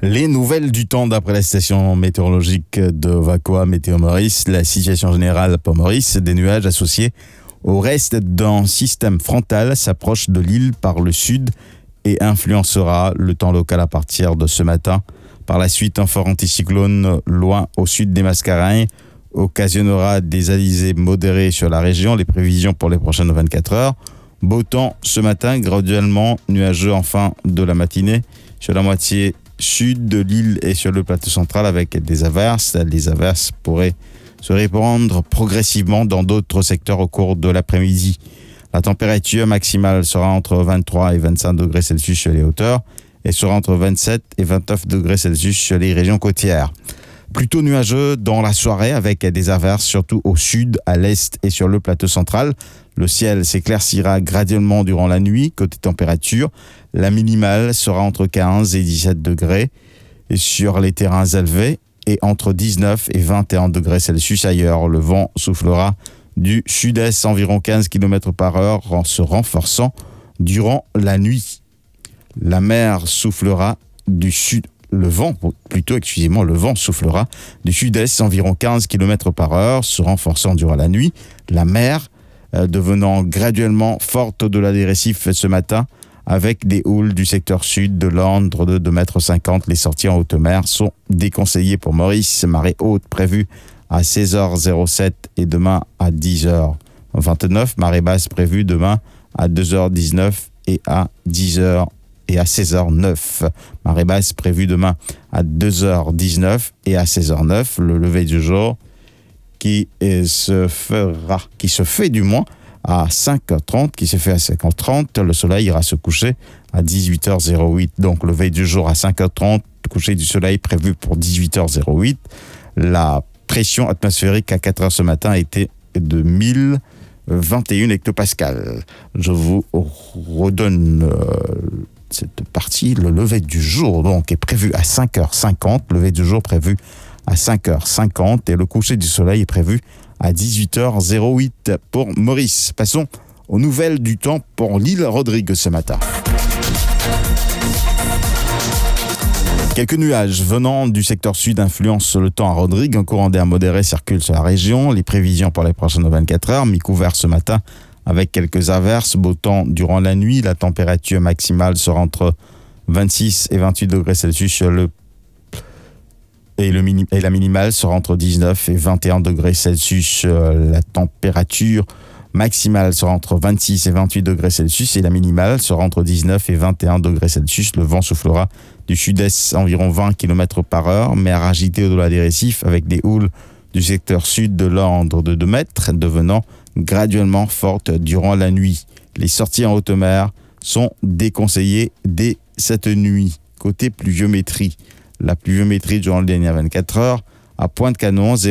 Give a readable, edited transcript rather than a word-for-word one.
Les nouvelles du temps d'après la station météorologique de Vacoa Météo Maurice. La situation générale pour Maurice, des nuages associés au reste d'un système frontal s'approche de l'île par le sud et influencera le temps local à partir de ce matin. Par la suite, un fort anticyclone loin au sud des Mascareignes occasionnera des alizés modérés sur la région. Les prévisions pour les prochaines 24 heures. Beau temps ce matin, graduellement nuageux en fin de la matinée sur la moitié sud de l'île et sur le plateau central avec des averses. Les averses pourraient se répandre progressivement dans d'autres secteurs au cours de l'après-midi. La température maximale sera entre 23 et 25 degrés Celsius sur les hauteurs et sera entre 27 et 29 degrés Celsius sur les régions côtières. Plutôt nuageux dans la soirée avec des averses surtout au sud, à l'est et sur le plateau central. Le ciel s'éclaircira graduellement durant la nuit. Côté température, la minimale sera entre 15 et 17 degrés sur les terrains élevés et entre 19 et 21 degrés Celsius ailleurs. Le vent soufflera du sud-est environ 15 km par heure en se renforçant durant la nuit. La mer soufflera du sud. Le vent soufflera du sud-est environ 15 km par heure, se renforçant durant la nuit. La mer devenant graduellement forte au-delà des récifs ce matin, avec des houles du secteur sud de l'ordre de 2,50 m. Les sorties en haute mer sont déconseillées pour Maurice. Marée haute prévue à 16h07 et demain à 10h29. Marée basse prévue demain à 2h19 et à 10h et à 16h09. Marée basse prévue demain à 2h19 et à 16h09. Le lever du jour qui se fait à 5h30, qui se fait à 5h30. Le soleil ira se coucher à 18h08. Donc, lever du jour à 5h30, coucher du soleil prévu pour 18h08. La pression atmosphérique à 4h ce matin était de 1021 hectopascales. Je vous redonne cette partie. Le lever du jour donc est prévu à 5h50. Le lever du jour prévu à 5h50 et le coucher du soleil est prévu à 18h08 pour Maurice. Passons aux nouvelles du temps pour l'île Rodrigue ce matin. Quelques nuages venant du secteur sud influencent le temps à Rodrigue. Un courant d'air modéré circule sur la région. Les prévisions pour les prochaines 24 heures, mi-couvert ce matin avec quelques averses. Beau temps durant la nuit. La température maximale sera entre 26 et 28 degrés Celsius sur et la minimale sera entre 19 et 21 degrés Celsius. La température maximale sera entre 26 et 28 degrés Celsius et la minimale sera entre 19 et 21 degrés Celsius. Le vent soufflera du sud-est environ 20 km par heure, mer agitée au-delà des récifs avec des houles du secteur sud de l'ordre de 2 mètres, devenant graduellement forte durant la nuit. Les sorties en haute mer sont déconseillées dès cette nuit. Côté pluviométrie, la pluviométrie durant les dernières 24 heures à Pointe-Canon,